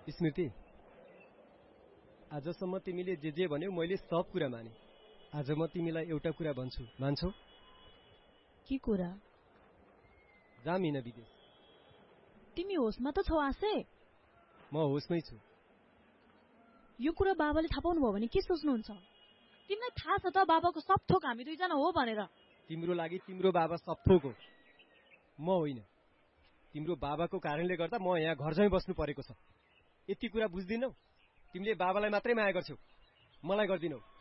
स्मृति, आजसम्म तिमीले जे भन्यौ मैले सब कुरा माने। आज म तिमीलाई एउटा कुरा भन्छु, मान्छौ? के कुरा? जा मिना विदेश। तिमी होसमा त छौ आशे? म होसमै छु। यो कुरा बाबाले थाहा पाउनु भयो भने के सोच्नुहुन्छ? तिमीलाई थाहा छ त बाबाको सब थोक हामी दुईजना हो भनेर। तिम्रो लागि तिम्रो बाबा सब थोक हो, म होइन। तिम्रो बाबाको कारणले गर्दा म यहाँ घरजमै बस्नु परेको छ। यति कुरा बुझ्दिनौ? तिमीले बाबालाई मात्रै माया गर्छौ, मलाई गर्दिनौ।